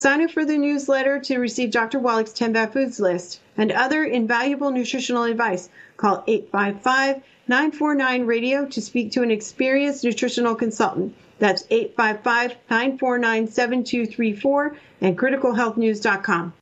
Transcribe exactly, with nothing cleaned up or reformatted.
Sign up for the newsletter to receive Doctor Wallach's ten Bad Foods list and other invaluable nutritional advice. Call eight five five, nine four nine, radio to speak to an experienced nutritional consultant. That's eight five five, nine four nine, seven two three four and critical health news dot com.